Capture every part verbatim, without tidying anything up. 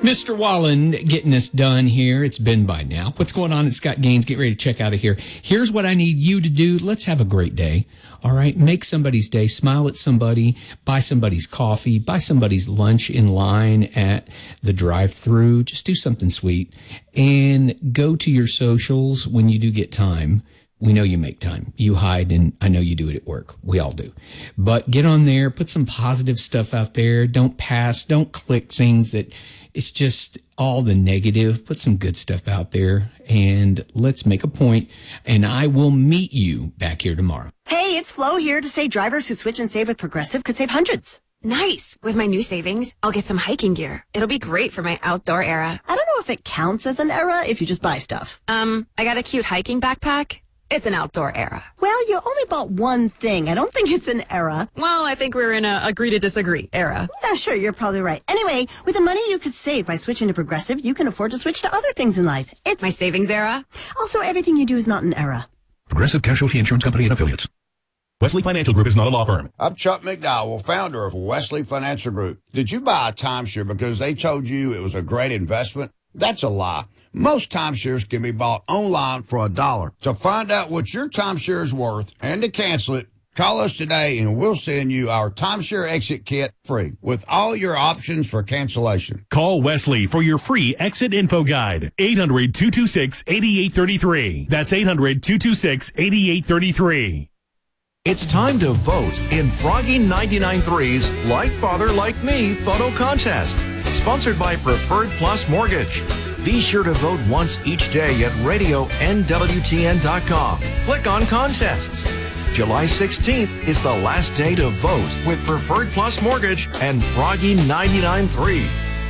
Mister Wallen getting us done here. It's been by now. What's going on at Scott Gaines? Get ready to check out of here. Here's what I need you to do. Let's have a great day. All right. Make somebody's day. Smile at somebody. Buy somebody's coffee. Buy somebody's lunch in line at the drive-thru. Just do something sweet. And go to your socials when you do get time. We know you make time. You hide, and I know you do it at work. We all do. But get on there. Put some positive stuff out there. Don't pass. Don't click things that it's just all the negative. Put some good stuff out there, and let's make a point, and I will meet you back here tomorrow. Hey, it's Flo here to say drivers who switch and save with Progressive could save hundreds. Nice. With my new savings, I'll get some hiking gear. It'll be great for my outdoor era. I don't know if it counts as an era if you just buy stuff. Um, I got a cute hiking backpack. It's an outdoor era. Well, you only bought one thing. I don't think it's an era. Well, I think we're in a agree to disagree era. Yeah, sure, you're probably right. Anyway, with the money you could save by switching to Progressive, you can afford to switch to other things in life. It's my savings era. Also, everything you do is not an era. Progressive Casualty Insurance Company and Affiliates. Wesley Financial Group is not a law firm. I'm Chuck McDowell, founder of Wesley Financial Group. Did you buy a timeshare because they told you it was a great investment? That's a lie. Most timeshares can be bought online for a dollar. To find out what your timeshare is worth and to cancel it, call us today and we'll send you our timeshare exit kit free with all your options for cancellation. Call Wesley for your free exit info guide. eight hundred, two two six, eight eight three three. That's eight hundred, two two six, eight eight three three. It's time to vote in Froggy ninety-nine point three's Like Father Like Me photo contest, sponsored by Preferred Plus Mortgage. Be sure to vote once each day at radio N W T N dot com. Click on contests. July sixteenth is the last day to vote with Preferred Plus Mortgage and Froggy ninety-nine point three.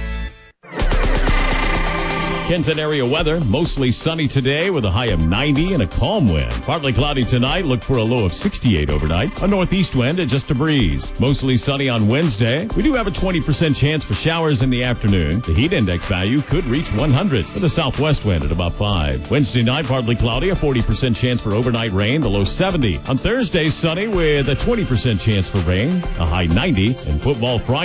Kensington area weather, mostly sunny today with a high of ninety and a calm wind. Partly cloudy tonight, look for a low of sixty-eight overnight. A northeast wind and just a breeze. Mostly sunny on Wednesday. We do have a twenty percent chance for showers in the afternoon. The heat index value could reach one hundred with a southwest wind at about five. Wednesday night, partly cloudy, a forty percent chance for overnight rain, the low seventy. On Thursday, sunny with a twenty percent chance for rain, a high ninety. And football Friday.